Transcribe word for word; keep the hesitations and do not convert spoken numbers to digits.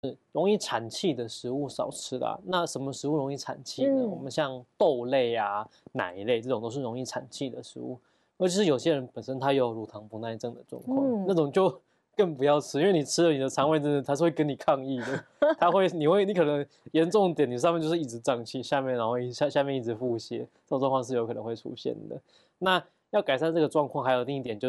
容易产气的食物少吃啦。那什么食物容易产气呢？ 嗯我们像豆类啊、奶类这种都是容易产气的食物。尤其是有些人本身他有乳糖不耐症的状况， 嗯那种就更不要吃，因为你吃了你的肠胃真的它是会跟你抗议的，它会你会你可能严重点，你上面就是一直胀气，下面然后下下面一直腹泻，这种状况是有可能会出现的。那要改善这个状况，还有另一点就是。